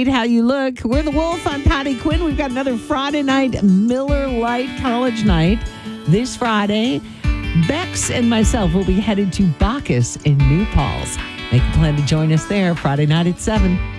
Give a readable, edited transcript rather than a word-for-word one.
hate how you look. We're the Wolf. I'm Patty Quinn. We've got another Friday night Miller Lite College night this Friday. Bex and myself will be headed to Bacchus in New Paltz. Make a plan to join us there Friday night at 7.